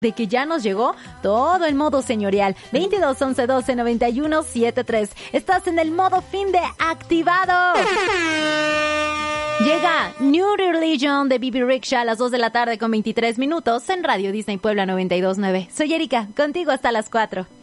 de que ya nos llegó todo el modo señorial. 22 11 12 91 73. Estás en el modo fin de activado. Llega New Religion de Bibi Rexha a las 2 de la tarde con 23 minutos en Radio Disney Puebla 92.9. Soy Erika, contigo hasta las 4.